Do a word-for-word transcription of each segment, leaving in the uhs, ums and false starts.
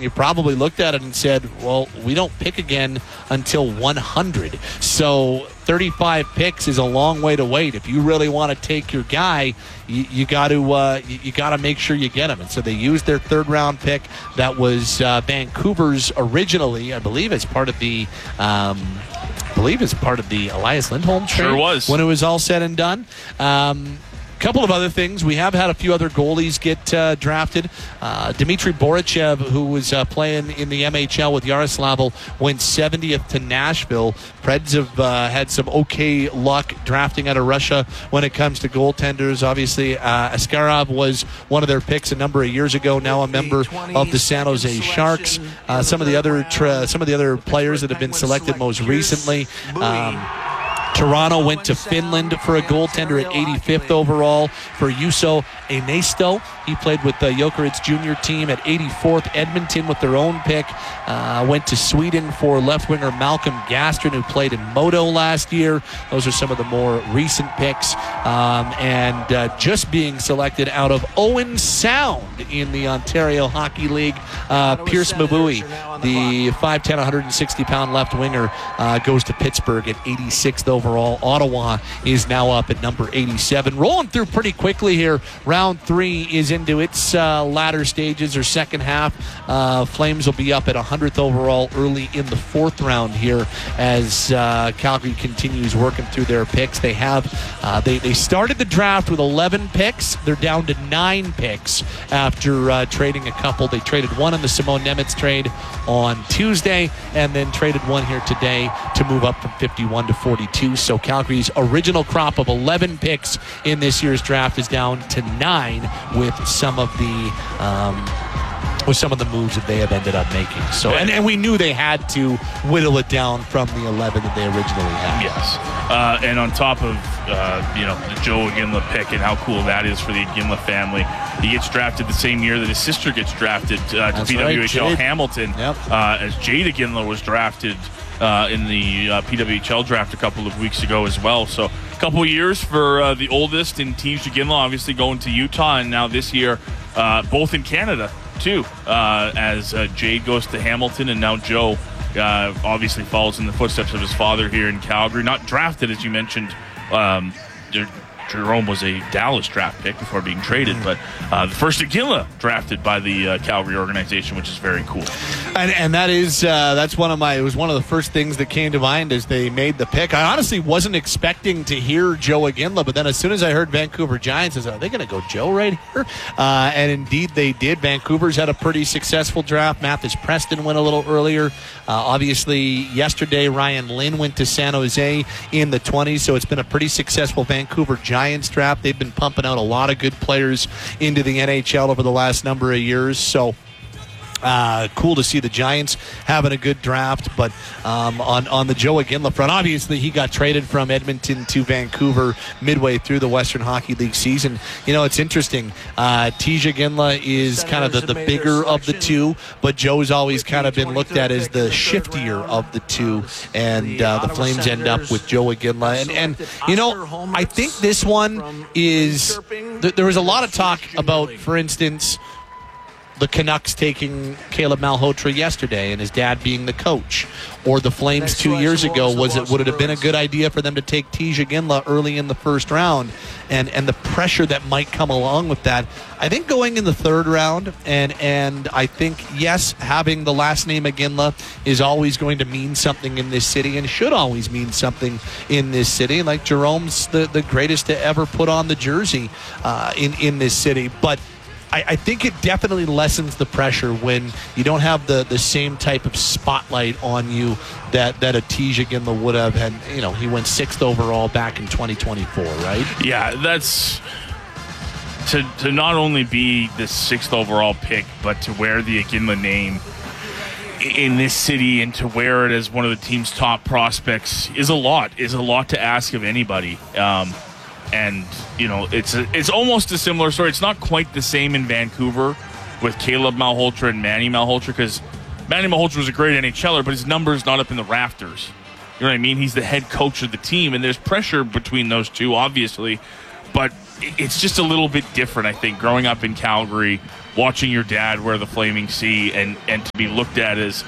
and you probably looked at it and said, well, we don't pick again until one hundred. So thirty-five picks is a long way to wait. If you really want to take your guy, you, you got to uh, you, you got to make sure you get him. And so they used their third round pick that was uh, Vancouver's originally, I believe, as part of the. Um, I believe as part of the Elias Lindholm trade. Sure was. When it was all said and done. Um, couple of other things. We have had a few other goalies get uh, drafted. Uh, Dmitry Borichev, who was uh, playing in the M H L with Yaroslavl, went seventieth to Nashville. Preds have uh, had some okay luck drafting out of Russia when it comes to goaltenders. Obviously, uh, Askarov was one of their picks a number of years ago, now a member of the San Jose Sharks. Uh, some of the other tra- some of the other players that have been selected most recently. Um, Toronto went to Finland for a goaltender at eighty-fifth overall for Juuso Enesto. He played with the Jokerit's junior team at eighty-fourth. Edmonton with their own pick. Uh, went to Sweden for left winger Malcolm Gastrin, who played in Modo last year. Those are some of the more recent picks. Um, and uh, just being selected out of Owen Sound in the Ontario Hockey League, uh, Pierce Mabui, the five ten, one hundred sixty pound left winger, uh, goes to Pittsburgh at eighty-sixth overall. Ottawa is now up at number eighty-seven. Rolling through pretty quickly here. Round three is into its uh, latter stages or second half. Uh, Flames will be up at one hundredth overall early in the fourth round here as uh, Calgary continues working through their picks. They have uh, they, they started the draft with eleven picks. They're down to nine picks after uh, trading a couple. They traded one in the Simon Nemec trade on Tuesday and then traded one here today to move up from fifty-one to forty-two. So Calgary's original crop of eleven picks in this year's draft is down to nine with some of the um, with some of the moves that they have ended up making. So and, and we knew they had to whittle it down from the eleven that they originally had. Yes. Uh, and on top of uh, you know the Joe Iginla pick and how cool that is for the Iginla family, he gets drafted the same year that his sister gets drafted uh, to P W H L right, Hamilton. Yep. Uh, as Jade Iginla was drafted uh, in the uh, P W H L draft a couple of weeks ago as well. So a couple of years for uh, the oldest in Teams Iginla, obviously going to Utah, and now this year uh, both in Canada too, uh, as uh, Jade goes to Hamilton, and now Joe uh, obviously follows in the footsteps of his father here in Calgary. Not drafted, as you mentioned. Um, Jerome was a Dallas draft pick before being traded, but uh, the first Iginla drafted by the uh, Calgary organization, which is very cool. And, and that is uh, that's one of my it was one of the first things that came to mind as they made the pick. I honestly wasn't expecting to hear Joe Iginla, but then as soon as I heard Vancouver Giants, I said, are they going to go Joe right here? Uh, and indeed they did. Vancouver's had a pretty successful draft. Mathis Preston went a little earlier. Uh, obviously, yesterday Ryan Lynn went to San Jose in the twenties, so it's been a pretty successful Vancouver Giants draft. They've been pumping out a lot of good players into the N H L over the last number of years, so Uh, cool to see the Giants having a good draft. But um, on, on the Joe Iginla front, obviously he got traded from Edmonton to Vancouver midway through the Western Hockey League season. You know, it's interesting. Uh, Tij Iginla is kind of the, the bigger of the two, but Joe's always kind of been looked at as the shiftier of the two. And uh, the Flames end up with Joe Iginla. And, and, you know, I think this one is th- there was a lot of talk about, for instance, the Canucks taking Caleb Malhotra yesterday and his dad being the coach, or the Flames two years ago. Was it would it have been a good idea for them to take Tij Iginla early in the first round, and and the pressure that might come along with that? I think going in the third round, and and I think yes, having the last name Iginla is always going to mean something in this city, and should always mean something in this city. Like Jerome's the the greatest to ever put on the jersey uh, in in this city, but I think it definitely lessens the pressure when you don't have the, the same type of spotlight on you that, that a Tij Iginla would have. And, you know, he went sixth overall back in twenty twenty-four, right? Yeah, that's to to not only be the sixth overall pick, but to wear the Iginla name in this city and to wear it as one of the team's top prospects is a lot, is a lot to ask of anybody. Um, And, you know, it's a, it's almost a similar story. It's not quite the same in Vancouver with Caleb Malhotra and Manny Malhotra, because Manny Malhotra was a great NHLer, but his number's not up in the rafters. You know what I mean? He's the head coach of the team, and there's pressure between those two, obviously. But it's just a little bit different, I think, growing up in Calgary watching your dad wear the Flaming C and, and to be looked at as,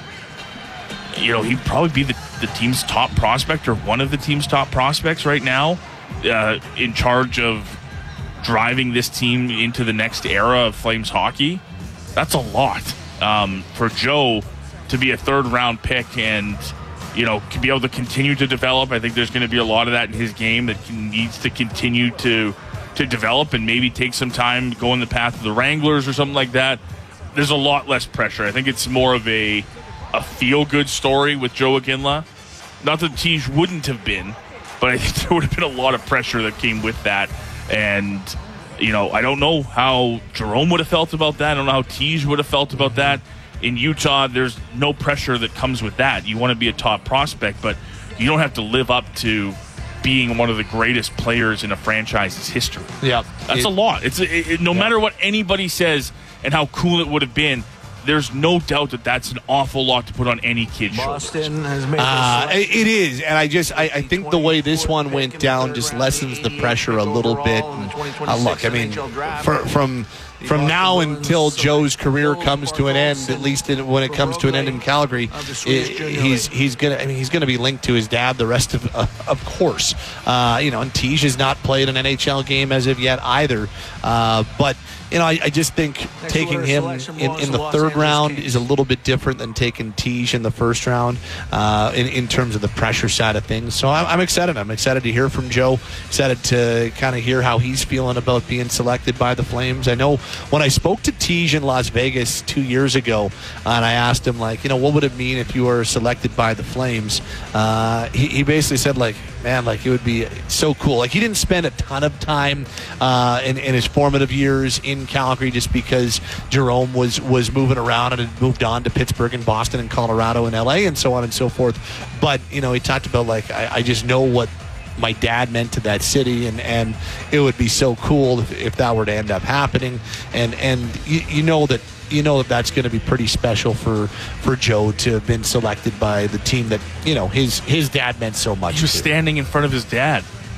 you know, he'd probably be the, the team's top prospect or one of the team's top prospects right now, uh, in charge of driving this team into the next era of Flames hockey. That's a lot. Um, for Joe to be a third round pick and, you know, to be able to continue to develop. I think there's going to be a lot of that in his game that he needs to continue to to develop and maybe take some time going the path of the Wranglers or something like that. There's a lot less pressure. I think it's more of a a feel-good story with Joe Iginla. Not that Tej wouldn't have been, but I think there would have been a lot of pressure that came with that. And, you know, I don't know how Jerome would have felt about that. I don't know how Tej would have felt about that. In Utah, there's no pressure that comes with that. You want to be a top prospect, but you don't have to live up to being one of the greatest players in a franchise's history. Yeah, That's it, a lot. It's it, it, no yeah. matter what anybody says and how cool it would have been, there's no doubt that that's an awful lot to put on any kid's Boston shoulders. has made Uh, it is, and I just I, I think the way this one went down just lessens the pressure a little bit. And, uh, look, I mean, for, from from now until Joe's career comes to an end, at least in, when it comes to an end in Calgary, it, he's he's gonna I mean he's gonna be linked to his dad the rest of uh, of course. Uh, you know, and Tej has not played an N H L game as of yet either, uh, but. You know, I, I just think taking him in, in the third round is a little bit different than taking Tej in the first round uh, in, in terms of the pressure side of things. So I'm, I'm excited. I'm excited to hear from Joe. Excited to kind of hear how he's feeling about being selected by the Flames. I know when I spoke to Tej in Las Vegas two years ago, uh, and I asked him, like, you know, what would it mean if you were selected by the Flames? Uh, he, he basically said, like, man, like, it would be so cool. Like, he didn't spend a ton of time uh, in, in his formative years in Calgary just because Jerome was was moving around and had moved on to Pittsburgh and Boston and Colorado and L A and so on and so forth. But, you know, he talked about, like, I, I just know what my dad meant to that city, and, and it would be so cool if, if that were to end up happening. And, and you, you know that you know that that's going to be pretty special for, for Joe to have been selected by the team that, you know, his his dad meant so much He was to. standing in front of his dad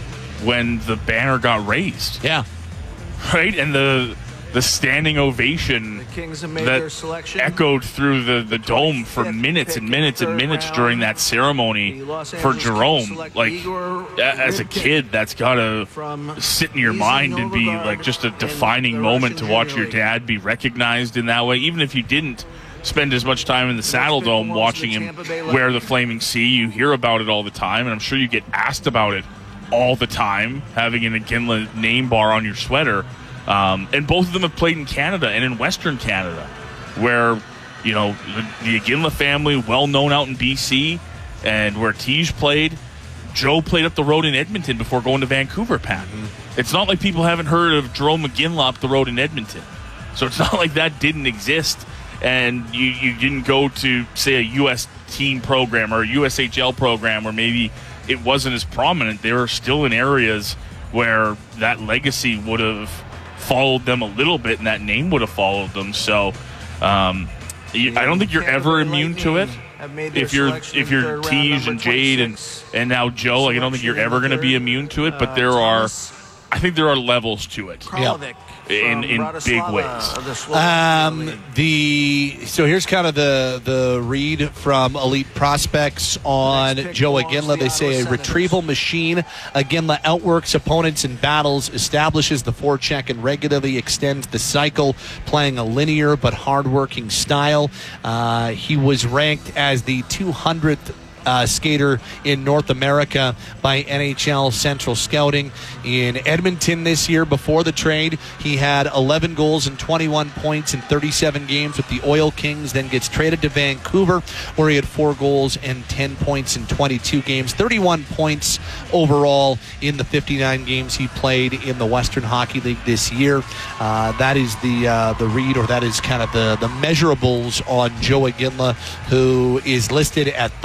when the banner got raised. Yeah. Right? And the the standing ovation that echoed through the, the dome for minutes and minutes and minutes during that ceremony for Jerome. Like, as a kid, that's got to sit in your mind and be like just a defining moment to watch your dad be recognized in that way. Even if you didn't spend as much time in the Saddle Dome watching him wear the Flaming C, you hear about it all the time, and I'm sure you get asked about it all the time, having an Iginla name bar on your sweater. Um, and both of them have played in Canada and in Western Canada, where, you know, the, the Iginla family, well known out in B C, and where Tej played. Joe played up the road in Edmonton before going to Vancouver, Pat. Mm-hmm. It's not like people haven't heard of Jerome Iginla up the road in Edmonton. So it's not like that didn't exist, and you, you didn't go to, say, a U S team program or a U S H L program where maybe it wasn't as prominent. They were still in areas where that legacy would have followed them a little bit, and that name would have followed them. So um, you, I don't think you're ever immune to it. If you're if you're Tej and Jade and and now Joe, like, I don't think you're ever going to be immune to it. But there are, I think there are levels to it. Yeah. In in big ways. Um, the so here's kind of the the read from Elite Prospects on Joe Iginla. They say a retrieval machine. Iginla outworks opponents in battles, establishes the forecheck, and regularly extends the cycle, playing a linear but hardworking style. Uh, he was ranked as the two hundredth Uh, skater in North America by N H L Central Scouting. In Edmonton this year, before the trade, he had eleven goals and twenty-one points in thirty-seven games with the Oil Kings, then gets traded to Vancouver, where he had four goals and ten points in twenty-two games, thirty-one points overall in the fifty-nine games he played in the Western Hockey League this year. Uh, that is the uh, the read, or that is kind of the, the measurables on Joe Iginla, who is listed at five ten,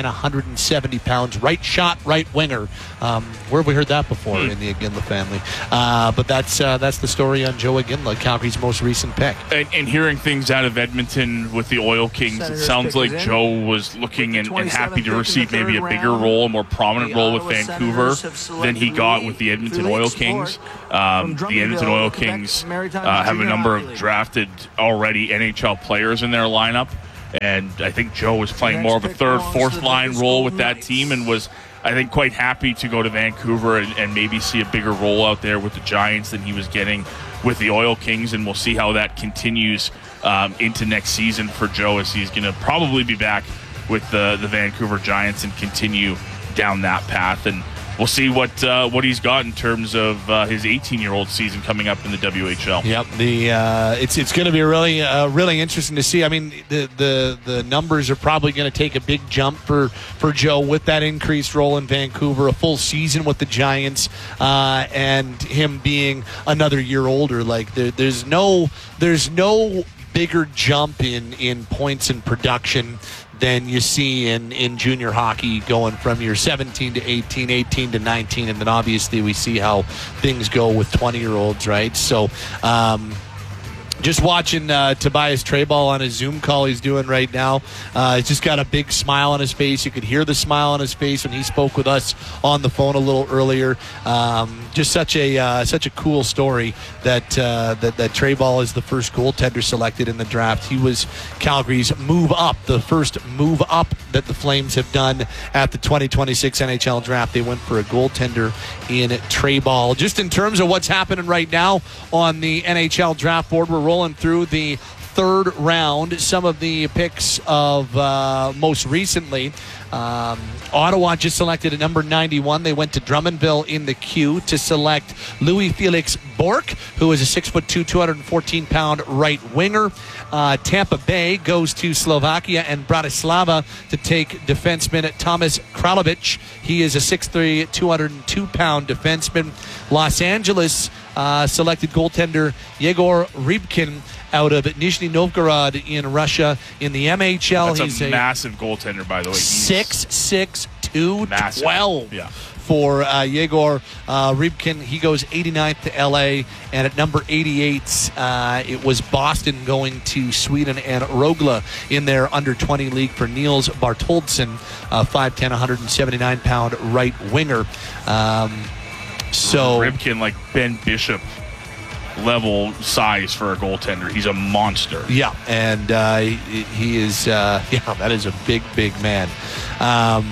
one hundred seventy pounds. Right shot, right winger. Um, where have we heard that before mm. in the Iginla family? Uh, but that's uh, that's the story on Joe Iginla, Calgary's most recent pick. And, and hearing things out of Edmonton with the Oil Kings, Senators it sounds like Joe was looking and, and happy to receive maybe a bigger round, role, a more prominent role with Vancouver than he got with the Edmonton Oil Kings. Um, the Edmonton Oil Kings uh, have a number of drafted already N H L players in their lineup, and I think Joe was playing more of a third, fourth line role with that team and was, I think, quite happy to go to Vancouver and, and maybe see a bigger role out there with the Giants than he was getting with the Oil Kings, and we'll see how that continues um, into next season for Joe, as he's going to probably be back with the, the Vancouver Giants and continue down that path. And we'll see what uh, what he's got in terms of uh, his eighteen-year-old season coming up in the W H L. Yep, the uh, it's it's going to be really uh, really interesting to see. I mean, the the the numbers are probably going to take a big jump for for Joe with that increased role in Vancouver, a full season with the Giants, uh, and him being another year older. Like there, there's no there's no bigger jump in in points and production than you see in, in junior hockey, going from your seventeen to eighteen, eighteen to nineteen, and then obviously we see how things go with twenty-year-olds, right? So um, just watching uh, Tobias Trayball on his Zoom call he's doing right now. Uh, he's just got a big smile on his face. You could hear the smile on his face when he spoke with us on the phone a little earlier. Um, just such a uh, such a cool story that, uh, that that Trayball is the first goaltender selected in the draft. He was Calgary's move up, the first move up that the Flames have done at the twenty twenty-six N H L draft. They went for a goaltender in Trayball. Just in terms of what's happening right now on the N H L draft board, we're rolling through the third round. Some of the picks of uh, most recently. Um, Ottawa just selected at number ninety-one. They went to Drummondville in the queue to select Louis Felix Bork, who is a six foot two, two hundred fourteen pound right winger. Uh, Tampa Bay goes to Slovakia and Bratislava to take defenseman Thomas Kralovic. He is a six three, two hundred two pound defenseman. Los Angeles uh, selected goaltender Yegor Rybkin out of Nizhny Novgorod in Russia in the M H L. That's He's a, a massive goaltender, by the way. He's six six, two twelve. Yeah. For uh, Yegor uh, Rybkin. He goes eighty-ninth to L A, and at number eighty-eight, uh, it was Boston going to Sweden and Rögle in their under twenty league for Niels Bartoldsson, uh, five ten, one hundred seventy-nine pound right winger. Um, so Rybkin, like Ben Bishop level size for a goaltender. He's a monster. Yeah, and uh, he, he is, uh, yeah, that is a big, big man. Um,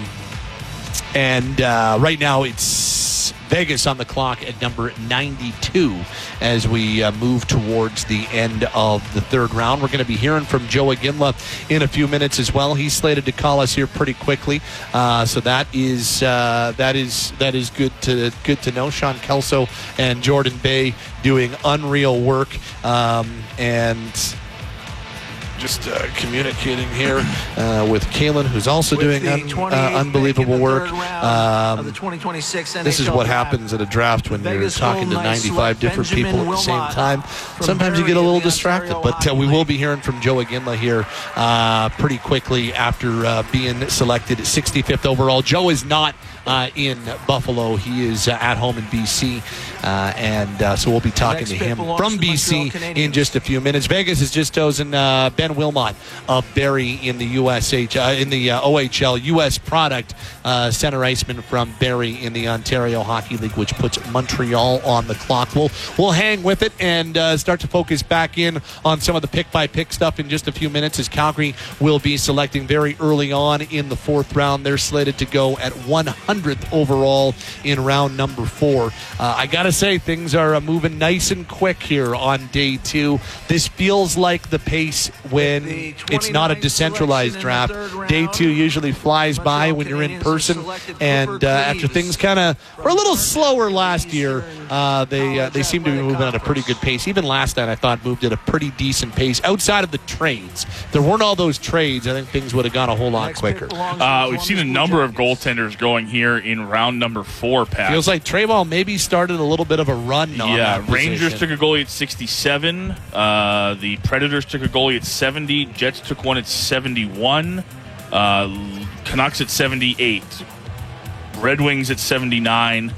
and uh, right now it's Vegas on the clock at number ninety-two as we uh, move towards the end of the third round. We're going to be hearing from Joe Iginla in a few minutes as well. He's slated to call us here pretty quickly, uh, so that is uh, that is that is good to good to know. Sean Kelso and Jordan Bay doing unreal work, um, and just uh, communicating here uh, with Kalen, who's also with doing un- uh, unbelievable work. Um, the twenty twenty-six this is what draft. happens at a draft when Vegas you're talking to ninety-five different Benjamin people at the same time. Sometimes you get a little distracted, but uh, we will be hearing from Joe Iginla here uh, pretty quickly after uh, being selected sixty-fifth overall. Joe is not Uh, in Buffalo. He is uh, at home in B C, uh, and uh, so we'll be talking to him from B C in just a few minutes. Vegas has just chosen uh, Ben Wilmot of Barrie in the U S H uh, in the uh, O H L U S product uh, center iceman from Barrie in the Ontario Hockey League, which puts Montreal on the clock. We'll we'll hang with it and uh, start to focus back in on some of the pick by pick stuff in just a few minutes, as Calgary will be selecting very early on in the fourth round. They're slated to go at one hundredth overall in round number four. Uh, I gotta say, things are uh, moving nice and quick here on day two. This feels like the pace when it's not a decentralized draft. Day two usually flies by when you're in person, and uh, after things kind of were a little slower last year, uh, they uh, they seem to be moving at a pretty good pace. Even last night, I thought moved at a pretty decent pace. Outside of the trades, if there weren't all those trades, I think things would have gone a whole lot quicker. Uh, we've seen a number of goaltenders going here in round number four, Pat. Feels like Trayball maybe started a little bit of a run on yeah, that Rangers position. took a goalie at sixty-seven. Uh, the Predators took a goalie at seventy. Jets took one at seventy-one. Uh, Canucks at seventy-eight, Red Wings at seventy-nine,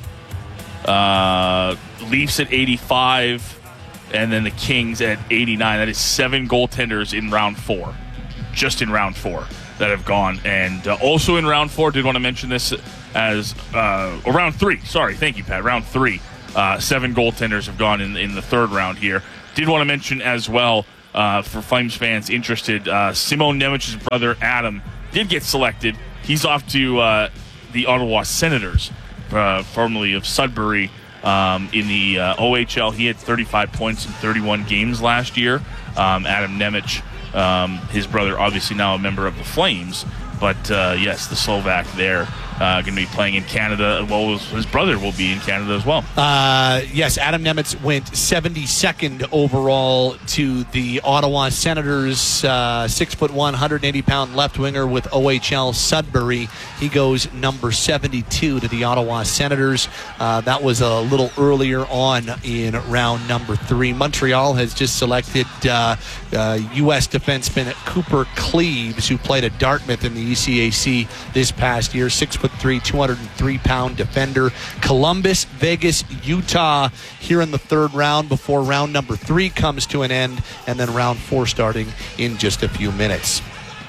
uh, Leafs at eighty-five, and then the Kings at eighty-nine. That is seven goaltenders in round four, just in round four that have gone. And uh, also in round four, did want to mention this as uh, or round three. Sorry, thank you, Pat. Round three, uh, seven goaltenders have gone in in the third round here. Did want to mention as well, uh, for Flames fans interested, uh, Simon Nemich's brother Adam did get selected. He's off to uh, the Ottawa Senators, uh, formerly of Sudbury, um, in the uh, O H L. He had thirty-five points in thirty-one games last year. Um, Adam Nemec, um, his brother, obviously now a member of the Flames. But, uh, yes, the Slovak there uh, going to be playing in Canada. Well, his brother will be in Canada as well. Uh, yes, Adam Nemec went seventy-second overall to the Ottawa Senators. Uh, six foot one, one hundred eighty pound left winger with O H L Sudbury. He goes number seventy-two to the Ottawa Senators. Uh, that was a little earlier on in round number three. Montreal has just selected uh, uh, U S defenseman Cooper Cleaves, who played at Dartmouth in the E C A C this past year. Six foot three, two hundred three pound defender. Columbus, Vegas, Utah here in the third round before round number three comes to an end, and then round four starting in just a few minutes.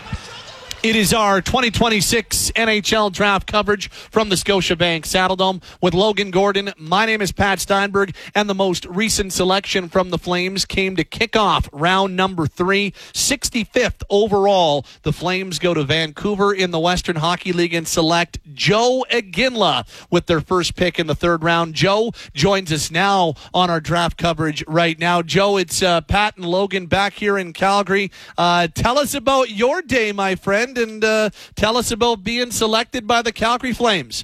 It is our twenty twenty-six N H L draft coverage from the Scotiabank Saddledome with Logan Gordon. My name is Pat Steinberg, and the most recent selection from the Flames came to kick off round number three. sixty-fifth overall, the Flames go to Vancouver in the Western Hockey League and select Joe Iginla with their first pick in the third round. Joe joins us now on our draft coverage right now. Joe, it's uh, Pat and Logan back here in Calgary. Uh, tell us about your day, my friend, and uh, tell us about being selected by the Calgary Flames.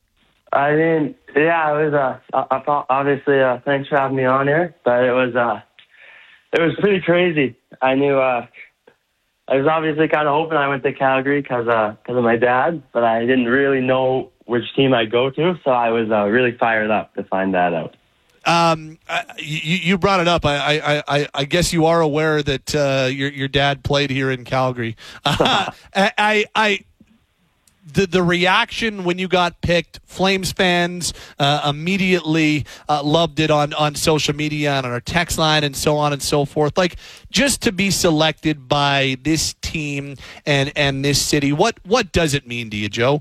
I mean, yeah, it was uh, I thought obviously uh, thanks for having me on here, but it was uh, it was pretty crazy. I knew uh, I was obviously kind of hoping I went to Calgary because uh, because of my dad, but I didn't really know which team I'd go to, so I was uh, really fired up to find that out. Um, you, you brought it up. I, I, I, I guess you are aware that uh, your your dad played here in Calgary. Uh, I, I, the the reaction when you got picked, Flames fans uh, immediately uh, loved it on, on social media and on our text line and so on and so forth. Like, just to be selected by this team and and this city, what what does it mean to you, Joe?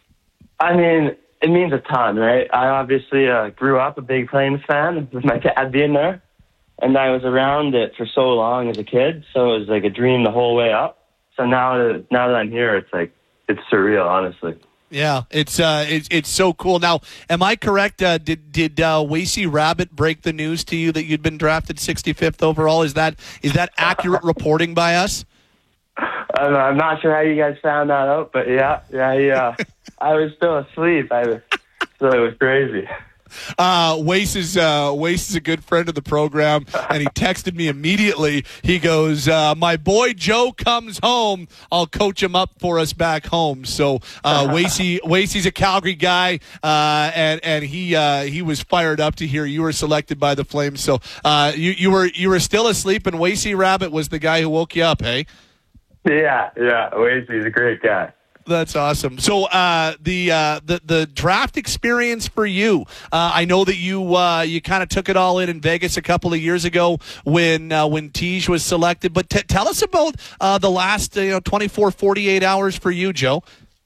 I mean, it means a ton, right? I obviously uh, grew up a big Flames fan with my dad being there, and I was around it for so long as a kid, so it was like a dream the whole way up. So now that, now that I'm here, it's like, it's surreal, honestly. Yeah, it's uh, it's it's so cool. Now, am I correct? Uh, did did uh, Wasey Rabbit break the news to you that you'd been drafted sixty-fifth overall? Is that is that accurate reporting by us? I'm, I'm not sure how you guys found that out, but yeah, yeah, yeah. I was still asleep. I was, so it was crazy. Uh, Wace is uh, Wace is a good friend of the program, and he texted me immediately. He goes, uh, "My boy Joe comes home. I'll coach him up for us back home." So uh, Wasey Wasey's a Calgary guy, uh, and and he uh, he was fired up to hear you were selected by the Flames. So uh, you you were you were still asleep, and Wasey Rabbit was the guy who woke you up, hey? Yeah, yeah. Wasey's a great guy. That's awesome. So uh, the uh, the the draft experience for you, uh, I know that you uh, you kind of took it all in in Vegas a couple of years ago when uh, when Tej was selected. But t- tell us about uh, the last uh, you know twenty-four, forty-eight hours for you, Joe.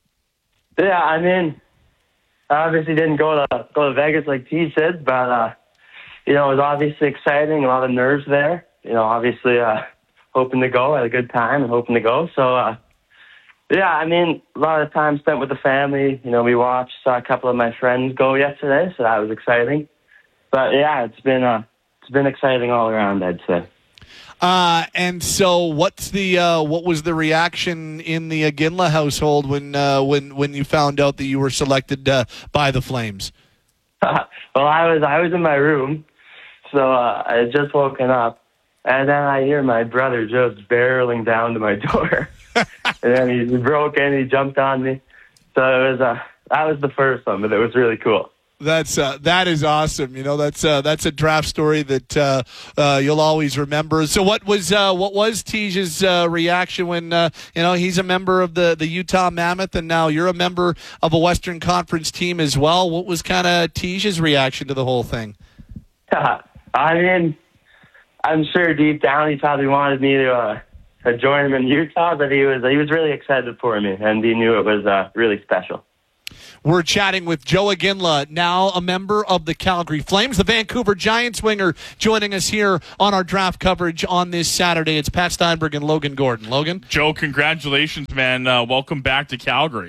Yeah, I mean, I obviously didn't go to go to Vegas like Tej said, but uh, you know, it was obviously exciting. A lot of nerves there. You know, obviously uh, hoping to go, had a good time, and hoping to go. So. Uh, Yeah, I mean, a lot of time spent with the family. You know, we watched, saw a couple of my friends go yesterday, so that was exciting. But yeah, it's been uh, it's been exciting all around, I'd say. Uh, and so, what's the uh, what was the reaction in the Iginla household when uh, when when you found out that you were selected uh, by the Flames? Well, I was I was in my room, so uh, I had just woken up, and then I hear my brother just barreling down to my door. And then he broke in, he jumped on me. So it was uh, that was the first one, but it was really cool. That's uh, that is awesome. You know, that's uh, that's a draft story that uh, uh, you'll always remember. So, what was uh, what was Tige's uh, reaction when uh, you know he's a member of the, the Utah Mammoth, and now you're a member of a Western Conference team as well? What was kind of Tige's reaction to the whole thing? I mean, I'm sure deep down he probably wanted me to, uh, to join him in Utah, but he was he was really excited for me, and he knew it was uh, really special. We're chatting with Joe Iginla, now a member of the Calgary Flames, the Vancouver Giants winger, joining us here on our draft coverage on this Saturday. It's Pat Steinberg and Logan Gordon. Logan? Joe, congratulations, man. Uh, welcome back to Calgary.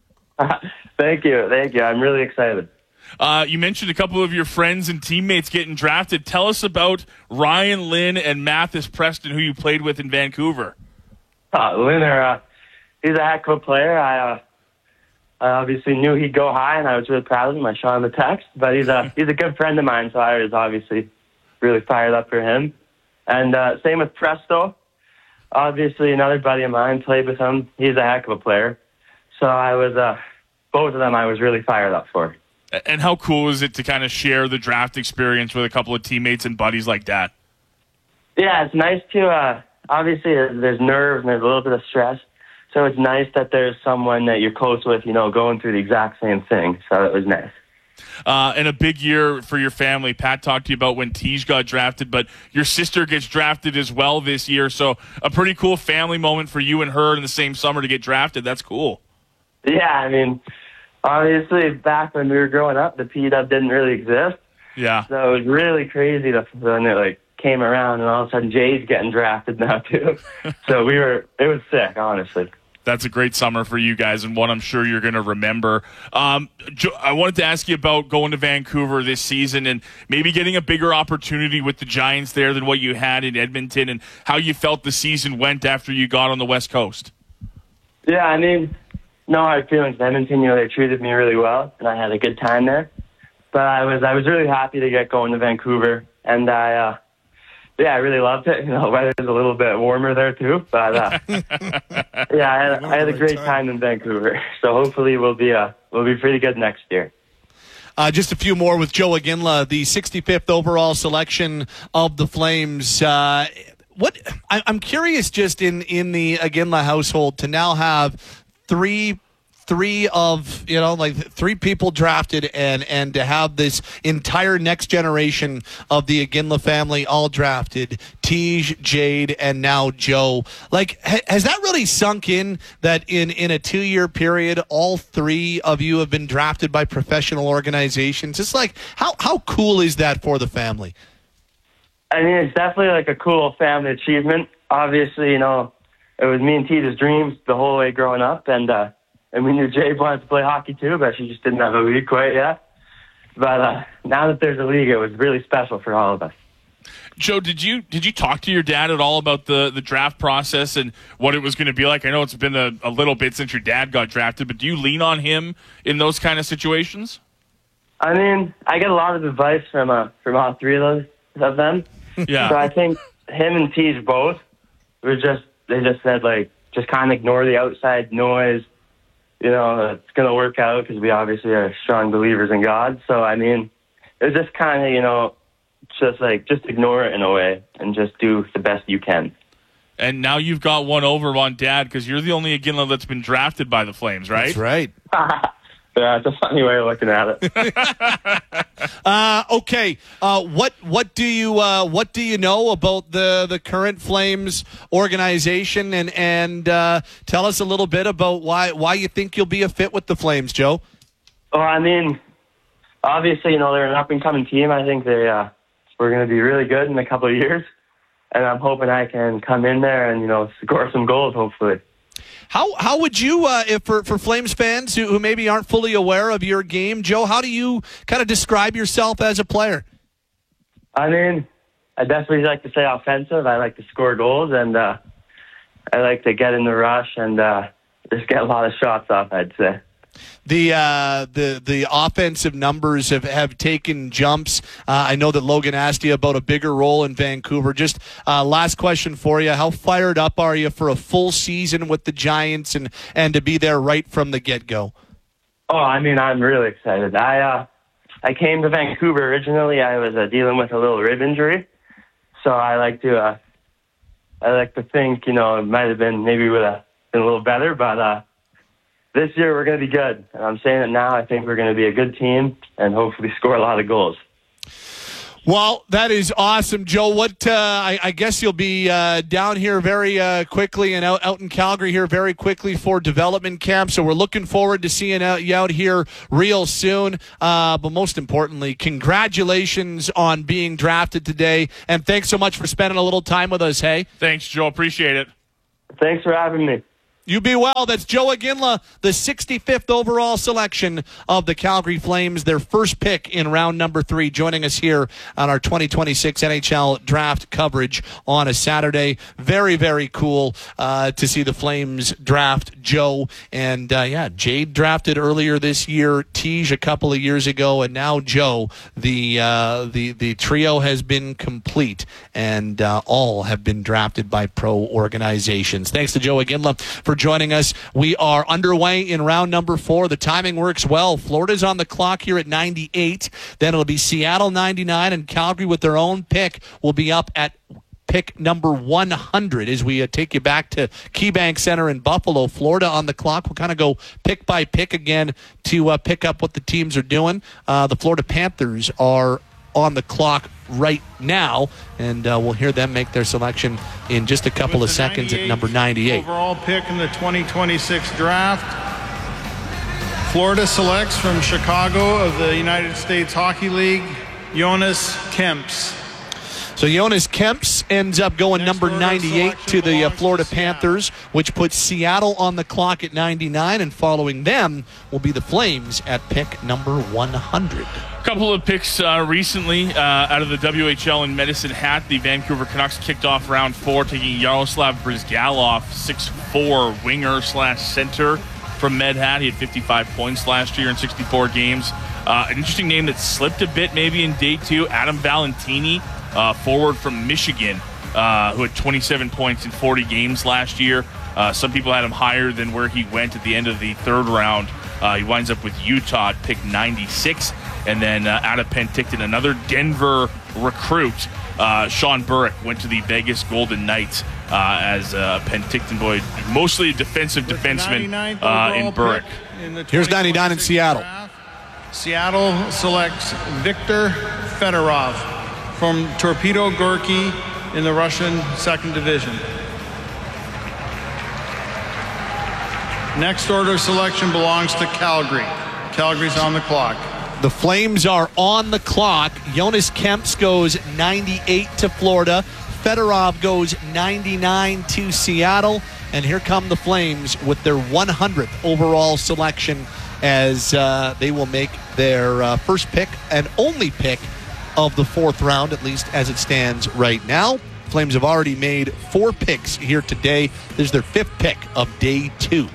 Thank you. Thank you. I'm really excited. Uh, you mentioned a couple of your friends and teammates getting drafted. Tell us about Ryan Lynn and Mathis Preston, who you played with in Vancouver. Uh, Lynn, uh, he's a heck of a player. I, uh, I obviously knew he'd go high, and I was really proud of him. I shot him a text, but he's a he's a good friend of mine, so I was obviously really fired up for him. And uh, same with Presto. Obviously, another buddy of mine played with him. He's a heck of a player. So I was uh, both of them. I was really fired up for. And how cool is it to kind of share the draft experience with a couple of teammates and buddies like that? Yeah, it's nice to. Uh, obviously, there's nerves and there's a little bit of stress. So it's nice that there's someone that you're close with, you know, going through the exact same thing. So it was nice. Uh, and a big year for your family. Pat talked to you about when Tige got drafted, but your sister gets drafted as well this year. So a pretty cool family moment for you and her in the same summer to get drafted. That's cool. Yeah, I mean, obviously back when we were growing up, the P-Dub didn't really exist. Yeah. So it was really crazy to, when it like came around, and all of a sudden Jay's getting drafted now too. So we were, it was sick, honestly. That's a great summer for you guys, and one I'm sure you're going to remember. Um, I wanted to ask you about going to Vancouver this season and maybe getting a bigger opportunity with the Giants there than what you had in Edmonton, and how you felt the season went after you got on the West Coast. Yeah, I mean, no hard feelings. Edmonton, you know, they treated me really well, and I had a good time there. But I was I was really happy to get going to Vancouver, and I uh, yeah, I really loved it. You know, the weather's a little bit warmer there too, but uh, yeah, I had, I had a great time in Vancouver. So hopefully we'll be uh, we'll be pretty good next year. Uh, just a few more with Joe Iginla, the sixty-fifth overall selection of the Flames. Uh, what I, I'm curious, just in in the Iginla household, to now have three. Three of, you know, like three people drafted, and, and to have this entire next generation of the Iginla family all drafted, Tige, Jade, and now Joe. Like, ha- has that really sunk in that in, in a two-year period, all three of you have been drafted by professional organizations? It's like, how, how cool is that for the family? I mean, it's definitely like a cool family achievement. Obviously, you know, it was me and Tige's dreams the whole way growing up, and, uh, And we knew Jade wanted to play hockey too, but she just didn't have a league quite yet. But uh, now that there's a league, it was really special for all of us. Joe, did you did you talk to your dad at all about the, the draft process and what it was going to be like? I know it's been a, a little bit since your dad got drafted, but do you lean on him in those kind of situations? I mean, I get a lot of advice from uh, from all three of those of them. Yeah. So I think him and Tige both were just they just said like just kind of ignore the outside noise. You know, it's going to work out because we obviously are strong believers in God. So, I mean, it was just kind of, you know, just like, just ignore it in a way and just do the best you can. And now you've got one over on Dad because you're the only Iginla that's been drafted by the Flames, right? That's right. Yeah, it's a funny way of looking at it. uh, okay, uh, what what do you uh, what do you know about the, the current Flames organization, and and uh, tell us a little bit about why why you think you'll be a fit with the Flames, Joe? Well, I mean, obviously, you know, they're an up and coming team. I think they uh, we're going to be really good in a couple of years, and I'm hoping I can come in there and you know score some goals, hopefully. How how would you, uh, if for, for Flames fans who, who maybe aren't fully aware of your game, Joe, how do you kind of describe yourself as a player? I mean, I definitely like to say offensive. I like to score goals, and uh, I like to get in the rush and uh, just get a lot of shots off, I'd say. The uh, the the offensive numbers have, have taken jumps. Uh, I know that Logan asked you about a bigger role in Vancouver. Just uh, last question for you. How fired up are you for a full season with the Giants and, and to be there right from the get-go? Oh, I mean, I'm really excited. I uh, I came to Vancouver originally. I was uh, dealing with a little rib injury, so I like to uh, I like to think, you know, it might have been maybe would have been a little better, but uh, this year we're going to be good. And I'm saying it now. I think we're going to be a good team and hopefully score a lot of goals. Well, that is awesome, Joe. What uh, I, I guess you'll be uh, down here very uh, quickly and out, out in Calgary here very quickly for development camp. So we're looking forward to seeing you out here real soon. Uh, but most importantly, congratulations on being drafted today. And thanks so much for spending a little time with us, hey? Thanks, Joe. Appreciate it. Thanks for having me. You be well. That's Joe Iginla, the sixty-fifth overall selection of the Calgary Flames, their first pick in round number three, joining us here on our twenty twenty-six N H L draft coverage on a Saturday. Very, very cool uh, to see the Flames draft Joe. And, uh, yeah, Jade drafted earlier this year, Tej a couple of years ago, and now Joe. The uh, the, the trio has been complete, and uh, all have been drafted by pro organizations. Thanks to Joe Iginla for joining us. We are underway in round number four. The timing works well. Florida's on the clock here at ninety-eight. Then it'll be Seattle ninety-nine, and Calgary with their own pick will be up at pick number one hundred as we uh, take you back to KeyBank Center in Buffalo. Florida on the clock. We'll kind of go pick by pick again to uh, pick up what the teams are doing. Uh, the Florida Panthers are on the clock right now, and uh, we'll hear them make their selection in just a couple of seconds at number ninety-eight. Overall pick in the twenty twenty-six draft, Florida selects from Chicago of the United States Hockey League, Jonas Kemps. So Jonas Kemps ends up going Next number ninety-eight to the uh, Florida to Panthers, which puts Seattle on the clock at ninety-nine, and following them will be the Flames at pick number one hundred. A couple of picks uh, recently uh, out of the W H L in Medicine Hat. The Vancouver Canucks kicked off round four, taking Yaroslav Brizgalov, six foot four winger slash center from Med Hat. He had fifty-five points last year in sixty-four games. Uh, an interesting name that slipped a bit maybe in day two, Adam Valentini, uh, forward from Michigan, uh, who had twenty-seven points in forty games last year. Uh, some people had him higher than where he went at the end of the third round. Uh, he winds up with Utah at pick ninety-six. And then uh, out of Penticton, another Denver recruit, uh, Sean Burke, went to the Vegas Golden Knights uh, as a Penticton boy, mostly a defensive defenseman uh, in Burke. In Here's ninety-nine in Seattle. Draft, Seattle selects Viktor Fedorov from Torpedo Gorky in the Russian second division. Next order selection belongs to Calgary. Calgary's on the clock. The Flames are on the clock. Jonas Kemps goes ninety-eight to Florida. Fedorov goes ninety-nine to Seattle. And here come the Flames with their one hundredth overall selection as uh, they will make their uh, first pick and only pick of the fourth round, at least as it stands right now. Flames have already made four picks here today. This is their fifth pick of day two.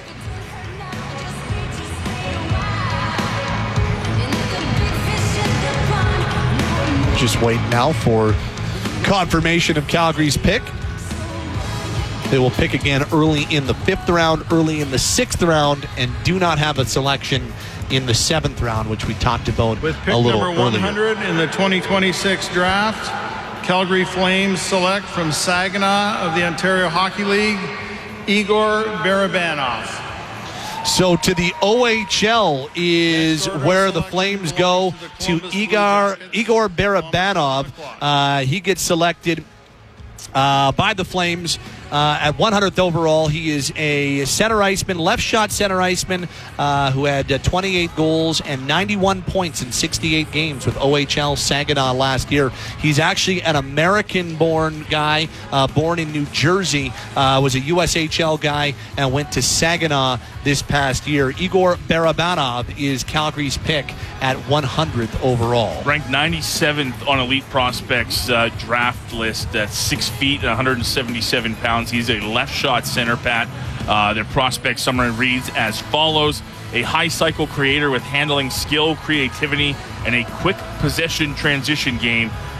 Just wait now for confirmation of Calgary's pick. They will pick again early in the fifth round, early in the sixth round, and do not have a selection in the seventh round, which we talked about With pick a little number one hundred earlier. in the twenty twenty-six draft, Calgary Flames select from Saginaw of the Ontario Hockey League, Igor Barabanov. So to the O H L is where the Flames go, to Igor, Igor Barabanov. Uh, he gets selected uh, by the Flames uh, at one hundredth overall. He is a center iceman, left shot center iceman uh, who had uh, twenty-eight goals and ninety-one points in sixty-eight games with O H L Saginaw last year. He's actually an American-born guy, uh, born in New Jersey, uh, was a U S H L guy, and went to Saginaw this past year. Igor Barabanov is Calgary's pick at one hundredth overall. Ranked ninety-seventh on Elite Prospects uh, draft list at six feet and one hundred seventy-seven pounds. He's a left shot center, Pat. Uh, their prospect summary reads as follows: a high cycle creator with handling skill, creativity, and a quick possession transition game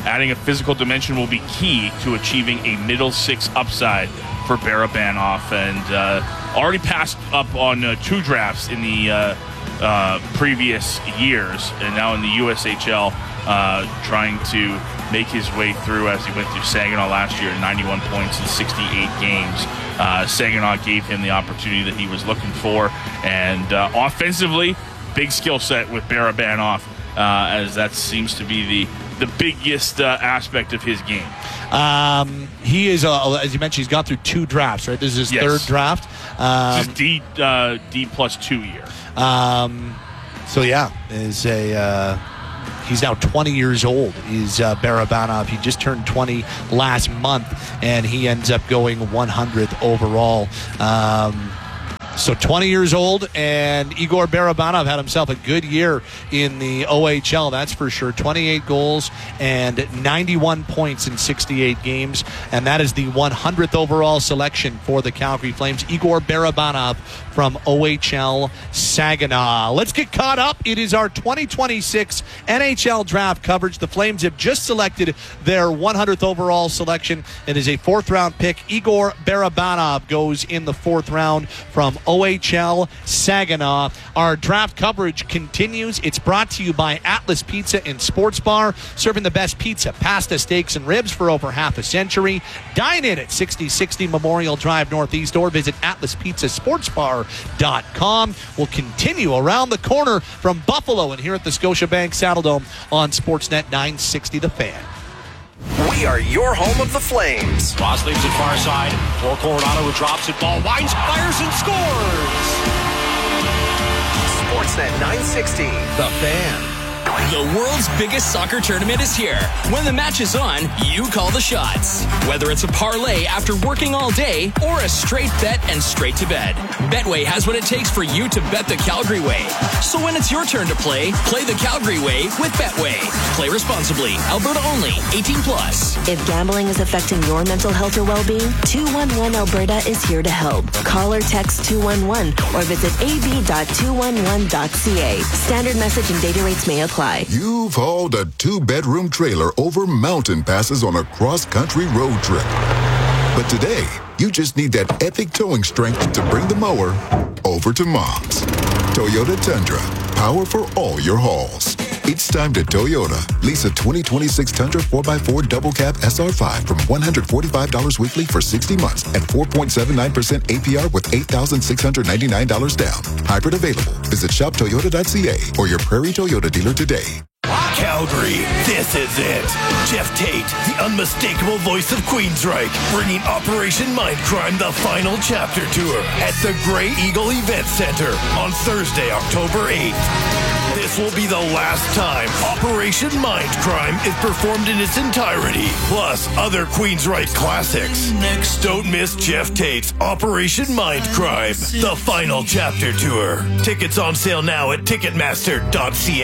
adding a physical dimension will be key to achieving a middle six upside for Barabanov, and uh, already passed up on uh, two drafts in the uh, uh, previous years, and now in the U S H L, uh, trying to make his way through as he went through Saginaw last year, ninety-one points in sixty-eight games. Uh, Saginaw gave him the opportunity that he was looking for, and uh, offensively, big skill set with Barabanov, uh, as that seems to be the the biggest uh, aspect of his game. Um, he is, uh, as you mentioned, he's gone through two drafts, right? This is his Yes. third draft. Um, This is D uh, D plus two year. Um, so yeah, is a uh, he's now twenty years old. He's uh, Barabanov. He just turned twenty last month, and he ends up going one hundredth overall. Um, so twenty years old, and Igor Barabanov had himself a good year in the O H L, that's for sure. twenty-eight goals and ninety-one points in sixty-eight games, and that is the one hundredth overall selection for the Calgary Flames. Igor Barabanov from O H L Saginaw. Let's get caught up. It is our twenty twenty-six N H L draft coverage. The Flames have just selected their one hundredth overall selection. It is a fourth round pick. Igor Barabanov goes in the fourth round from O H L Saginaw. Our draft coverage continues. It's brought to you by Atlas Pizza and Sports Bar, serving the best pizza, pasta, steaks, and ribs for over half a century. Dine in at sixty sixty Memorial Drive Northeast, or visit atlas pizza sports bar dot com. We'll continue around the corner from Buffalo and here at the Scotiabank Saddledome on Sportsnet nine sixty The Fan. We are your home of the Flames. Ross leaves it far side for Coronado, who drops it. Ball winds, fires, and scores. Sportsnet nine sixty The Fan. The world's biggest soccer tournament is here. When the match is on, you call the shots. Whether it's a parlay after working all day or a straight bet and straight to bed, Betway has what it takes for you to bet the Calgary way. So when it's your turn to play, play the Calgary way with Betway. Play responsibly. Alberta only. eighteen plus. If gambling is affecting your mental health or well-being, two one one Alberta is here to help. Call or text two one one or visit a b dot two one one dot c a. Standard message and data rates may apply. You've hauled a two-bedroom trailer over mountain passes on a cross-country road trip. But today, you just need that epic towing strength to bring the mower over to Mom's. Toyota Tundra, power for all your hauls. It's time to Toyota. Lease a twenty twenty-six Tundra four by four Double Cab S R five from one hundred forty-five dollars weekly for sixty months at four point seven nine percent A P R with eight thousand six hundred ninety-nine dollars down. Hybrid available. Visit shop toyota dot c a or your Prairie Toyota dealer today. Calgary, this is it. Jeff Tate, the unmistakable voice of Queensryche, bringing Operation Mindcrime the final chapter tour at the Grey Eagle Event Center on Thursday, October eighth. This will be the last time Operation Mindcrime is performed in its entirety, plus other Queensryche classics. Next, don't miss Jeff Tate's Operation Mindcrime, the final chapter tour. Tickets on sale now at ticketmaster dot c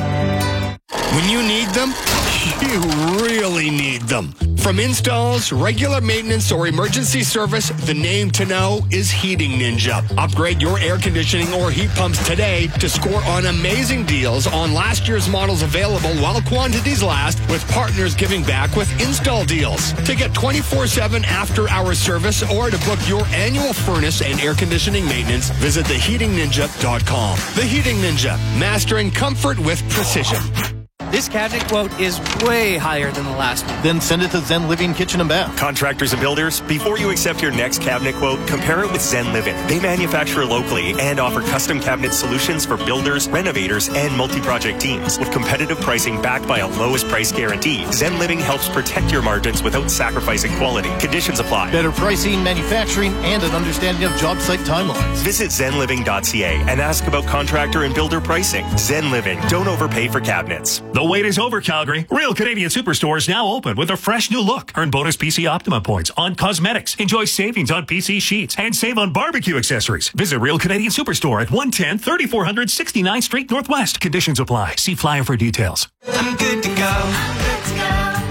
a. When you need them, you really need them. From installs, regular maintenance, or emergency service, the name to know is Heating Ninja. Upgrade your air conditioning or heat pumps today to score on amazing deals on last year's models available while quantities last, with partners giving back with install deals. To get twenty-four seven after-hour service or to book your annual furnace and air conditioning maintenance, visit the heating ninja dot com. The Heating Ninja, mastering comfort with precision. This cabinet quote is way higher than the last one. Then send it to Zen Living Kitchen and Bath. Contractors and builders, before you accept your next cabinet quote, compare it with Zen Living. They manufacture locally and offer custom cabinet solutions for builders, renovators, and multi-project teams. With competitive pricing backed by a lowest price guarantee, Zen Living helps protect your margins without sacrificing quality. Conditions apply. Better pricing, manufacturing, and an understanding of job site timelines. Visit zen living dot c a and ask about contractor and builder pricing. Zen Living. Don't overpay for cabinets. The wait is over, Calgary. Real Canadian Superstore is now open with a fresh new look. Earn bonus P C Optima points on cosmetics. Enjoy savings on P C sheets and save on barbecue accessories. Visit Real Canadian Superstore at one ten thirty-four hundred sixty-ninth Street Northwest. Conditions apply. See flyer for details. I'm good to go.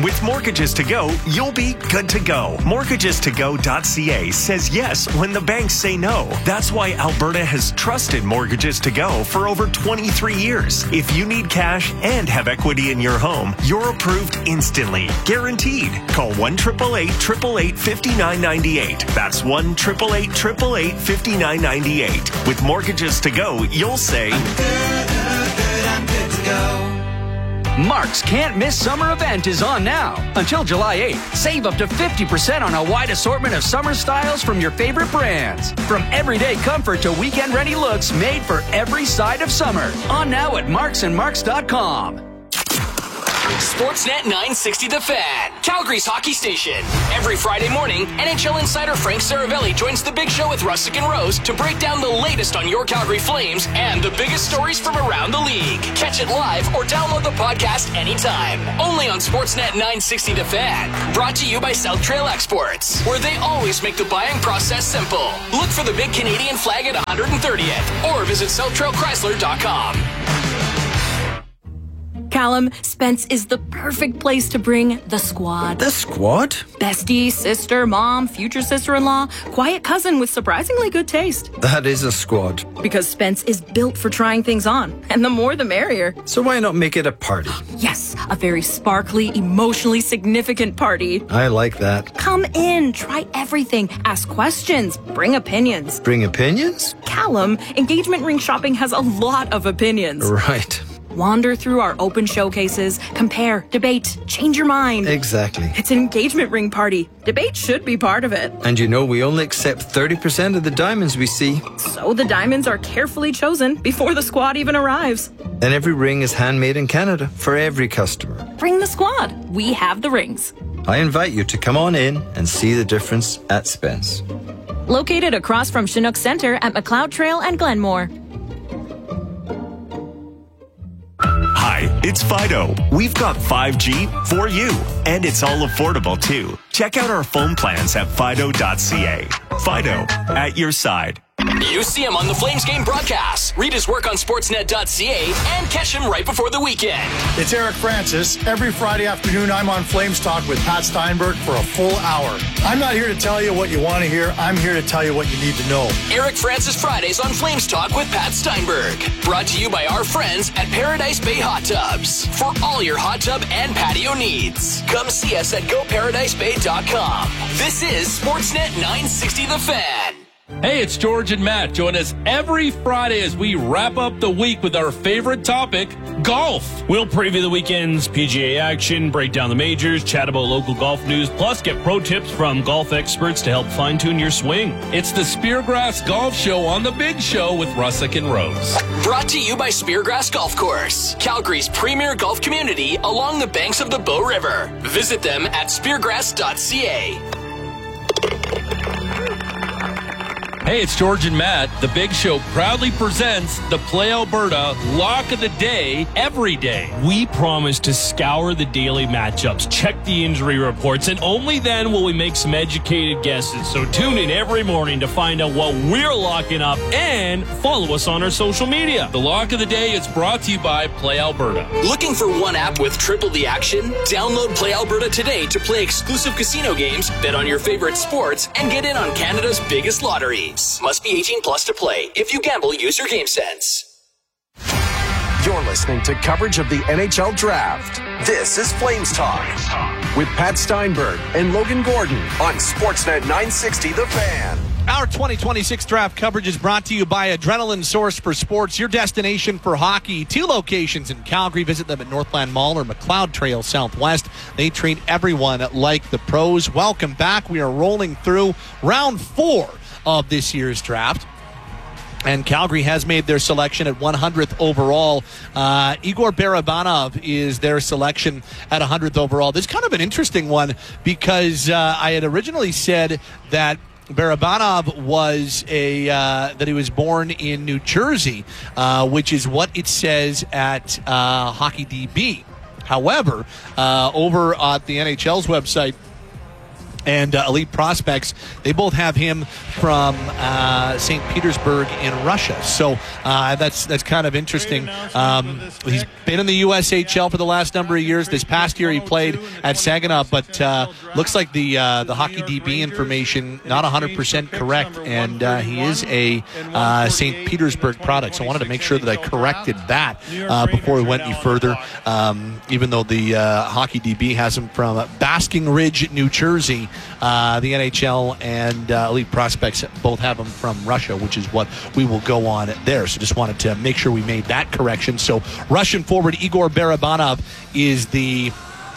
With Mortgages to Go, you'll be good to go. mortgages to go dot c a says yes when the banks say no. That's why Alberta has trusted Mortgages to Go for over twenty-three years. If you need cash and have equity in your home, you're approved instantly. Guaranteed. Call one eight eight eight, eight eight eight, five nine nine eight. That's one eight eight eight, eight eight eight, five nine nine eight. With Mortgages to Go, you'll say, I'm good, good, good, I'm good to go. Mark's Can't Miss Summer event is on now. Until July eighth, save up to fifty percent on a wide assortment of summer styles from your favorite brands. From everyday comfort to weekend-ready looks made for every side of summer. On now at marks and marks dot com. Sportsnet nine sixty The Fan, Calgary's hockey station. Every Friday morning, N H L insider Frank Saravelli joins The Big Show with Russick and Rose to break down the latest on your Calgary Flames and the biggest stories from around the league. Catch it live or download the podcast anytime. Only on Sportsnet nine sixty The Fan. Brought to you by South Trail Exports, where they always make the buying process simple. Look for the big Canadian flag at one hundred thirtieth or visit south trail chrysler dot com. Callum, Spence is the perfect place to bring the squad. The squad? Bestie, sister, mom, future sister-in-law, quiet cousin with surprisingly good taste. That is a squad. Because Spence is built for trying things on, and the more the merrier. So why not make it a party? Yes, a very sparkly, emotionally significant party. I like that. Come in, try everything, ask questions, bring opinions. Bring opinions? Callum, engagement ring shopping has a lot of opinions. Right. Wander through our open showcases, compare, debate, change your mind. Exactly. It's an engagement ring party. Debate should be part of it. And you know we only accept thirty percent of the diamonds we see. So the diamonds are carefully chosen before the squad even arrives. And every ring is handmade in Canada for every customer. Bring the squad. We have the rings. I invite you to come on in and see the difference at Spence. Located across from Chinook Center at McLeod Trail and Glenmore. Hi, it's Fido. We've got five G for you, and it's all affordable too. Check out our phone plans at fido dot c a. Fido, at your side. You see him on the Flames game broadcast. Read his work on sportsnet dot c a and catch him right before the weekend. It's Eric Francis. Every Friday afternoon, I'm on Flames Talk with Pat Steinberg for a full hour. I'm not here to tell you what you want to hear. I'm here to tell you what you need to know. Eric Francis Fridays on Flames Talk with Pat Steinberg. Brought to you by our friends at Paradise Bay Hot Tubs. For all your hot tub and patio needs, come see us at go paradise bay dot com. This is Sportsnet nine sixty The Fan. Hey, it's George and Matt. Join us every Friday as we wrap up the week with our favorite topic, golf. We'll preview the weekend's P G A action, break down the majors, chat about local golf news, plus get pro tips from golf experts to help fine-tune your swing. It's the Speargrass Golf Show on The Big Show with Russick and Rose. Brought to you by Speargrass Golf Course, Calgary's premier golf community along the banks of the Bow River. Visit them at speargrass dot c a. Hey, it's George and Matt. The Big Show proudly presents the Play Alberta Lock of the Day every day. We promise to scour the daily matchups, check the injury reports, and only then will we make some educated guesses. So tune in every morning to find out what we're locking up and follow us on our social media. The Lock of the Day is brought to you by Play Alberta. Looking for one app with triple the action? Download Play Alberta today to play exclusive casino games, bet on your favorite sports, and get in on Canada's biggest lotteries. Must be eighteen plus to play. If you gamble, use your game sense. You're listening to coverage of the N H L Draft. This is Flames Talk with Pat Steinberg and Logan Gordon on Sportsnet nine sixty The Fan. Our twenty twenty-six draft coverage is brought to you by Adrenaline Source for Sports, your destination for hockey. Two locations in Calgary. Visit them at Northland Mall or McLeod Trail Southwest. They treat everyone like the pros. Welcome back. We are rolling through round four of this year's draft. And Calgary has made their selection at one hundredth overall. Uh, Igor Barabanov is their selection at one hundredth overall. This is kind of an interesting one because uh, I had originally said that Barabanov was a uh, that he was born in New Jersey, uh, which is what it says at uh, HockeyDB. However, uh, over at the N H L's website, and uh, Elite Prospects, they both have him from uh, Saint Petersburg in Russia. So uh, that's that's kind of interesting. Um, he's been in the U S H L for the last number of years. This past year he played at Saginaw, but uh, looks like the uh, the Hockey D B information not one hundred percent correct, and uh, he is a uh, Saint Petersburg product. So I wanted to make sure that I corrected that uh, before we went any further, um, even though the uh, Hockey D B has him from Basking Ridge, New Jersey. Uh, the N H L and uh, Elite Prospects both have them from Russia, which is what we will go on there. So just wanted to make sure we made that correction. So Russian forward Igor Barabanov is the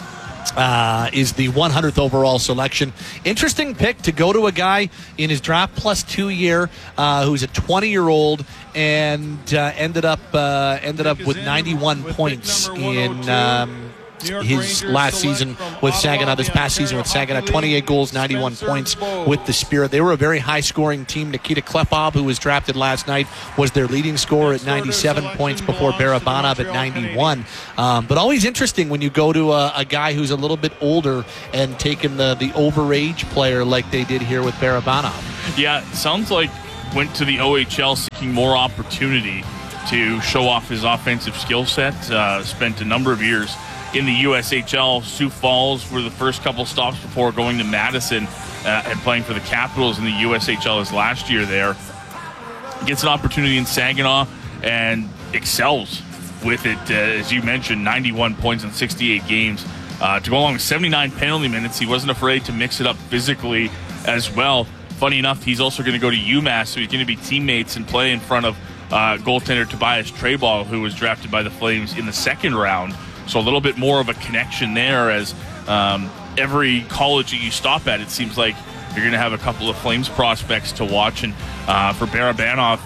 uh, is the one hundredth overall selection. Interesting pick to go to a guy in his draft plus two year uh, who's a twenty-year-old and uh, ended up uh, ended up with ninety-one points in. Um, his last season with Saginaw, this past season with Saginaw, twenty-eight goals, ninety-one points with the Spirit. They were a very high-scoring team. Nikita Klepov, who was drafted last night, was their leading scorer at ninety-seven points before Barabanov at ninety-one. Um, but always interesting when you go to a, a guy who's a little bit older and taking the, the overage player like they did here with Barabanov. Yeah, sounds like went to the O H L seeking more opportunity to show off his offensive skill set. Uh, spent a number of years in the U S H L. Sioux Falls were the first couple stops before going to Madison uh, and playing for the Capitals in the U S H L his last year there. Gets an opportunity in Saginaw and excels with it. Uh, as you mentioned, ninety-one points in sixty-eight games. Uh, to go along with seventy-nine penalty minutes, he wasn't afraid to mix it up physically as well. Funny enough, he's also going to go to UMass, so he's going to be teammates and play in front of uh, goaltender Tobias Treball, who was drafted by the Flames in the second round. So a little bit more of a connection there, as um, every college that you stop at, it seems like you're going to have a couple of Flames prospects to watch. And uh, for Barabanov,